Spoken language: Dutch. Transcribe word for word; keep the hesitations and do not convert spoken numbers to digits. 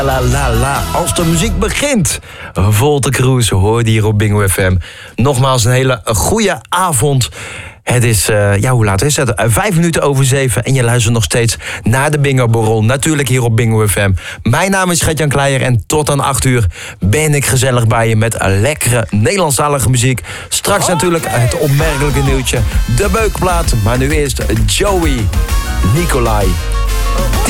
La la la, als de muziek begint. Volte Cruise hoorde hier op Bingo F M. Nogmaals een hele goede avond. Het is, uh, ja, hoe laat is het? Uh, vijf minuten over zeven en je luistert nog steeds naar de Bingo Borrel. Natuurlijk hier op Bingo F M. Mijn naam is Gert-Jan Kleijer en tot aan acht uur ben ik gezellig bij je met lekkere Nederlandstalige muziek. Straks natuurlijk het opmerkelijke nieuwtje, de beukplaat. Maar nu eerst Joey Nicolai.